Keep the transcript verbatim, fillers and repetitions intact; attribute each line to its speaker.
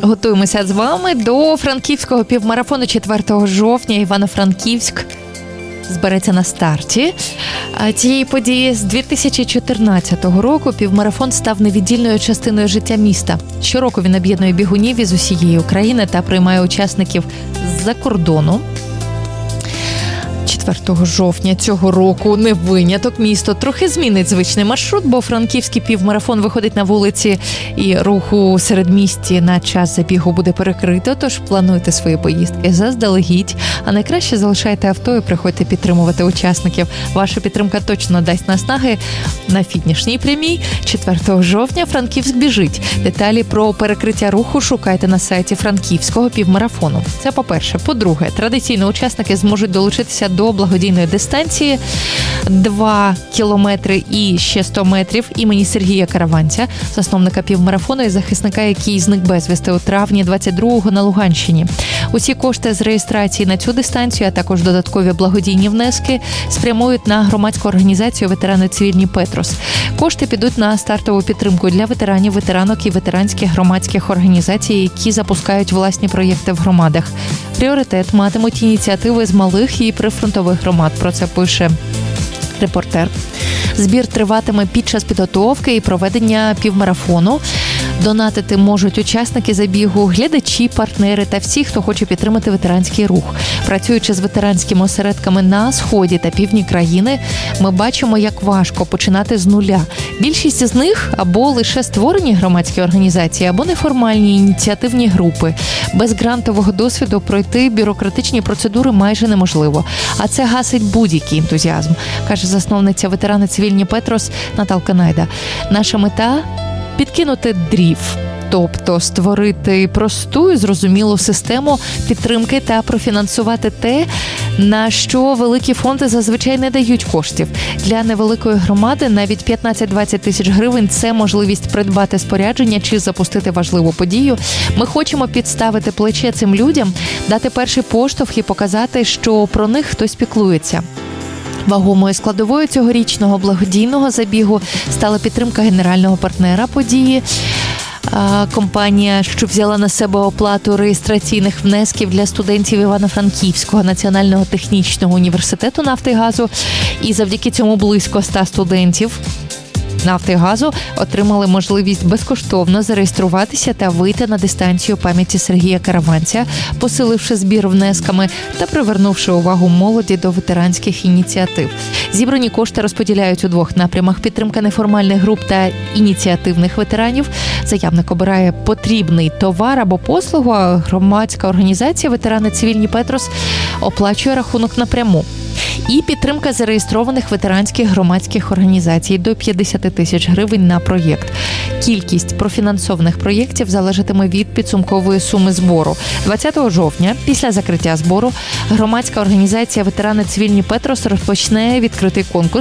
Speaker 1: Готуємося з вами до франківського півмарафону четвертого жовтня. Івано-Франківськ збереться на старті цієї події. З дві тисячі чотирнадцятого року півмарафон став невіддільною частиною життя міста. Щороку він об'єднує бігунів із усієї України та приймає учасників з-за кордону. четвертого жовтня цього року не виняток. Місто трохи змінить звичний маршрут, бо франківський півмарафон виходить на вулиці і руху у середмісті на час забігу буде перекрито, тож плануйте свої поїздки заздалегідь, а найкраще залишайте авто і приходьте підтримувати учасників. Ваша підтримка точно дасть наснаги на фінішній прямій. четвертого жовтня Франківськ біжить. Деталі про перекриття руху шукайте на сайті франківського півмарафону. Це по-перше. По-друге, традиційно учасники зможуть долучитися до благодійної дистанції два кілометри і ще сто метрів імені Сергія Караванця, засновника півмарафону і захисника, який зник безвісти у травні двадцять другого на Луганщині. Усі кошти з реєстрації на цю дистанцію, а також додаткові благодійні внески спрямують на громадську організацію «Ветерани цивільні Петрос». Кошти підуть на стартову підтримку для ветеранів, ветеранок і ветеранських громадських організацій, які запускають власні проєкти в громадах. Пріоритет матимуть ініціативи з малих і прифронтових громад. Про це пише репортер. Збір триватиме під час підготовки і проведення півмарафону. Донатити можуть учасники забігу, глядачі, партнери та всі, хто хоче підтримати ветеранський рух. Працюючи з ветеранськими осередками на сході та півдні країни, ми бачимо, як важко починати з нуля. Більшість з них або лише створені громадські організації, або неформальні ініціативні групи. Без грантового досвіду пройти бюрократичні процедури майже неможливо. А це гасить будь-який ентузіазм, каже засновниця «Ветерани цивільні Петрос» Наталка Найда. Наша мета – підкинути дрів, тобто створити просту і зрозумілу систему підтримки та профінансувати те, на що великі фонди зазвичай не дають коштів. Для невеликої громади навіть п'ятнадцять-двадцять тисяч гривень – це можливість придбати спорядження чи запустити важливу подію. Ми хочемо підставити плече цим людям, дати перший поштовх і показати, що про них хтось піклується. Вагомою складовою цьогорічного благодійного забігу стала підтримка генерального партнера події. Компанія, що взяла на себе оплату реєстраційних внесків для студентів Івано-Франківського національного технічного університету нафти і газу. І завдяки цьому близько ста студентів нафти і газу отримали можливість безкоштовно зареєструватися та вийти на дистанцію пам'яті Сергія Караванця, посиливши збір внесками та привернувши увагу молоді до ветеранських ініціатив. Зібрані кошти розподіляють у двох напрямах: підтримка неформальних груп та ініціативних ветеранів. Заявник обирає потрібний товар або послугу, а громадська організація «Ветерани цивільні Петрос» оплачує рахунок напряму. І підтримка зареєстрованих ветеранських громадських організацій до п'ятдесят тисяч гривень на проєкт. Кількість профінансованих проєктів залежатиме від підсумкової суми збору. двадцятого жовтня, після закриття збору, громадська організація «Ветерани цивільні Петрос» розпочне відкритий конкурс